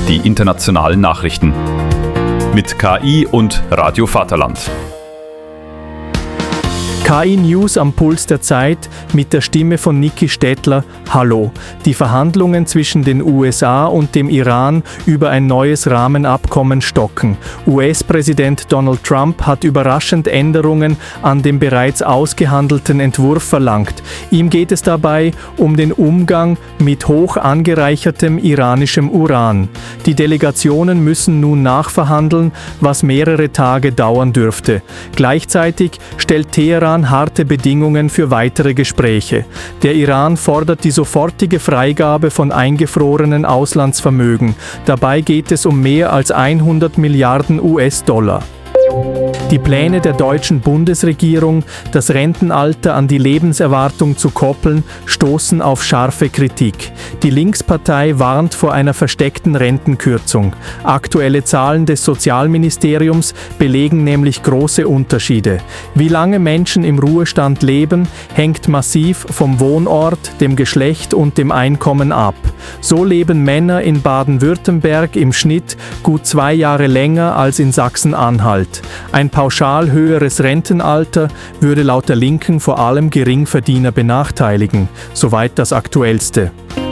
die internationalen Nachrichten. Mit KI und Radio Vaterland. KI News am Puls der Zeit mit der Stimme von Niki Stettler. Hallo. Die Verhandlungen zwischen den USA und dem Iran über ein neues Rahmenabkommen stocken. US-Präsident Donald Trump hat überraschend Änderungen an dem bereits ausgehandelten Entwurf verlangt. Ihm geht es dabei um den Umgang mit hoch angereichertem iranischem Uran. Die Delegationen müssen nun nachverhandeln, was mehrere Tage dauern dürfte. Gleichzeitig stellt Teheran harte Bedingungen für weitere Gespräche. Der Iran fordert die sofortige Freigabe von eingefrorenen Auslandsvermögen. Dabei geht es um mehr als 100 Milliarden US-Dollar. Die Pläne der deutschen Bundesregierung, das Rentenalter an die Lebenserwartung zu koppeln, stoßen auf scharfe Kritik. Die Linkspartei warnt vor einer versteckten Rentenkürzung. Aktuelle Zahlen des Sozialministeriums belegen nämlich große Unterschiede. Wie lange Menschen im Ruhestand leben, hängt massiv vom Wohnort, dem Geschlecht und dem Einkommen ab. So leben Männer in Baden-Württemberg im Schnitt gut 2 Jahre länger als in Sachsen-Anhalt. Ein pauschal höheres Rentenalter würde laut der Linken vor allem Geringverdiener benachteiligen. Soweit das Aktuellste.